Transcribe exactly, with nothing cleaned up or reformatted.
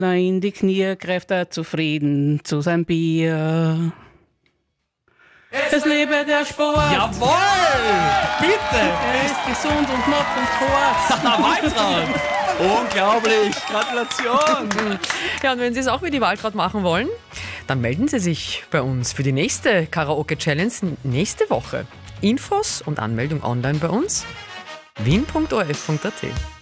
in die Knie greift er zufrieden zu seinem Bier. Es lebe der Sport! Jawohl! Bitte! Er ist gesund und macht uns Tor. Waltraud! Unglaublich! Gratulation! Ja, und wenn Sie es auch wie die Waltraud machen wollen, dann melden Sie sich bei uns für die nächste Karaoke-Challenge nächste Woche. Infos und Anmeldung online bei uns wien punkt o r f punkt a t.